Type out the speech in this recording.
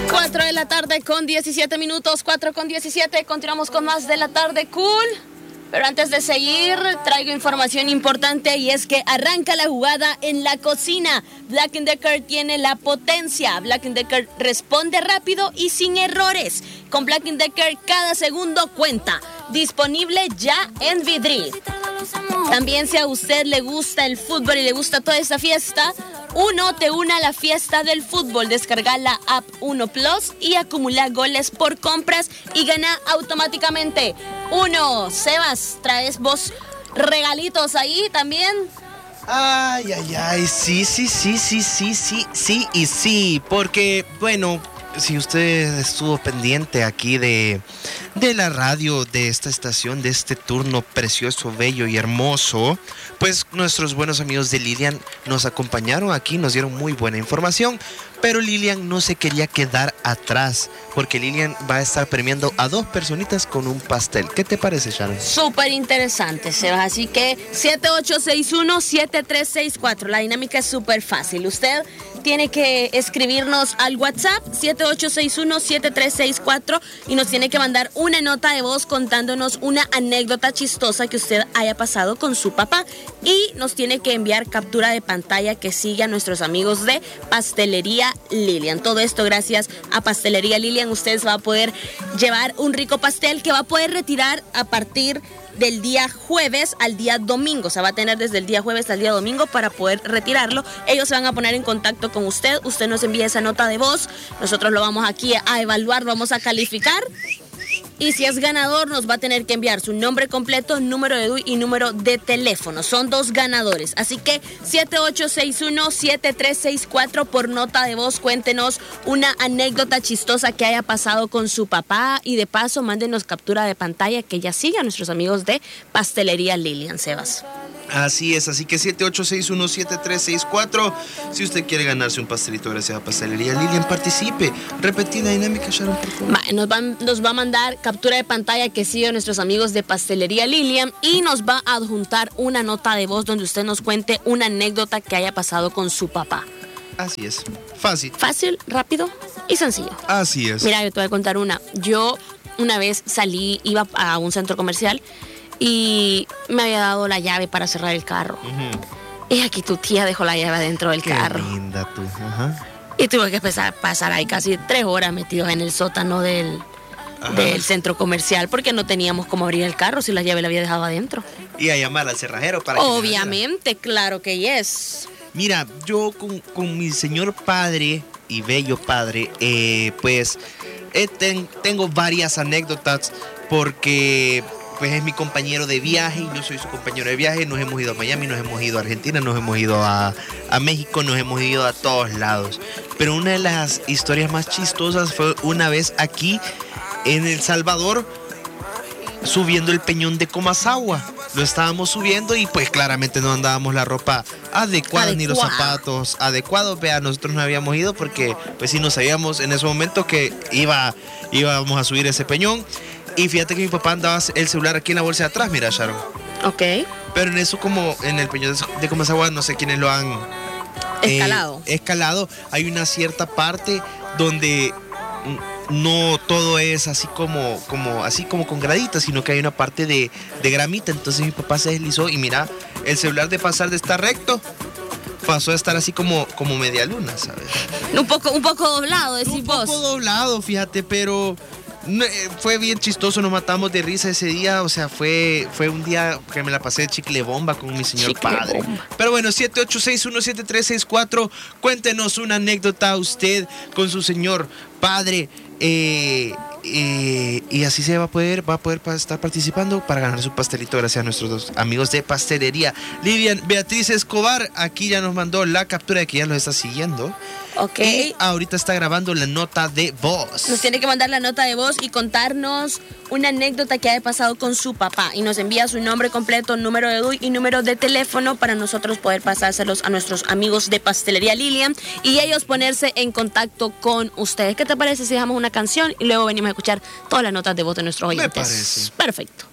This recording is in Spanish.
4 de la tarde con 17 minutos, 4 con 17, continuamos con más de la tarde cool. Pero antes de seguir, traigo información importante y es que arranca la jugada en la cocina. Black & Decker tiene la potencia. Black & Decker responde rápido y sin errores. Con Black & Decker cada segundo cuenta. Disponible ya en Vidril. También si a usted le gusta el fútbol y le gusta toda esta fiesta, Uno te une a la fiesta del fútbol. Descarga la app Uno Plus y acumula goles por compras y gana automáticamente. Uno, Sebas, ¿traes vos regalitos ahí también? Ay, sí, porque, bueno, si usted estuvo pendiente aquí de la radio, de esta estación, de este turno precioso, bello y hermoso, pues nuestros buenos amigos de Lilian nos acompañaron aquí, nos dieron muy buena información, pero Lilian no se quería quedar atrás, porque Lilian va a estar premiando a 2 personitas con un pastel. ¿Qué te parece, Sharon? Súper interesante, Sebas, así que 7861-7364, la dinámica es súper fácil. Usted tiene que escribirnos al WhatsApp 7861-7364 y nos tiene que mandar una nota de voz contándonos una anécdota chistosa que usted haya pasado con su papá y nos tiene que enviar captura de pantalla que sigue a nuestros amigos de Pastelería Lilian. Todo esto gracias a Pastelería Lilian. Usted va a poder llevar un rico pastel que va a poder retirar a partir del día jueves al día domingo. O sea, va a tener desde el día jueves al día domingo para poder retirarlo. Ellos se van a poner en contacto con usted. Usted nos envía esa nota de voz. Nosotros lo vamos aquí a evaluar, lo vamos a calificar. Y si es ganador, nos va a tener que enviar su nombre completo, número de DUI y número de teléfono. Son 2 ganadores. Así que 7861-7364 por nota de voz. Cuéntenos una anécdota chistosa que haya pasado con su papá. Y de paso, mándenos captura de pantalla que ya siga a nuestros amigos de Pastelería Lilian, Sebas. Así es, así que 7861-7364. Si usted quiere ganarse un pastelito gracias a Pastelería Lilian, participe. Repetir la dinámica, Sharon, por favor. Nos va a mandar captura de pantalla que sigue a nuestros amigos de Pastelería Lilian y nos va a adjuntar una nota de voz donde usted nos cuente una anécdota que haya pasado con su papá. Así es, fácil. Fácil, rápido y sencillo. Así es. Mira, yo te voy a contar una. Yo una vez iba a un centro comercial y me había dado la llave para cerrar el carro. Y aquí tu tía dejó la llave adentro del carro. Qué linda tú. Ajá. Y tuve que pasar ahí casi 3 horas metidos en el sótano del centro comercial porque no teníamos cómo abrir el carro si la llave la había dejado adentro. Y a llamar al cerrajero para Obviamente, claro que yes. Mira, yo con mi señor padre y bello padre, pues tengo varias anécdotas porque pues es mi compañero de viaje y yo soy su compañero de viaje. Nos hemos ido a Miami, nos hemos ido a Argentina, nos hemos ido a México, nos hemos ido a todos lados. Pero una de las historias más chistosas fue una vez aquí en El Salvador, subiendo el peñón de Comasagua. Lo estábamos subiendo y pues claramente no andábamos la ropa adecuada ni los zapatos adecuados. Vea, nosotros no habíamos ido porque pues sí nos sabíamos en ese momento que íbamos a subir ese peñón. Y fíjate que mi papá andaba el celular aquí en la bolsa de atrás, mira, Sharon. Ok. Pero en eso, como en el peñón de Comasagua, no sé quiénes lo han escalado. Hay una cierta parte donde no todo es así como con graditas, sino que hay una parte de gramita. Entonces mi papá se deslizó y mira, el celular de pasar de estar recto pasó a estar así como media luna, ¿sabes? Un poco doblado, decís vos. Un poco doblado, fíjate, pero fue bien chistoso, nos matamos de risa ese día. O sea, fue un día que me la pasé de chicle bomba con mi señor padre. Pero bueno, 7861-7364, cuéntenos una anécdota usted con su señor padre. Y así se va a poder estar participando para ganar su pastelito gracias a nuestros 2 amigos de Pastelería Lilian. Beatriz Escobar aquí ya nos mandó la captura de que ya los está siguiendo. Ok. Y ahorita está grabando la nota de voz. Nos tiene que mandar la nota de voz y contarnos una anécdota que haya pasado con su papá. Y nos envía su nombre completo, número de DUI y número de teléfono para nosotros poder pasárselos a nuestros amigos de Pastelería Lilian y ellos ponerse en contacto con ustedes. ¿Qué te parece si dejamos una canción y luego venimos a escuchar todas las notas de voz de nuestros oyentes? Me parece. Perfecto.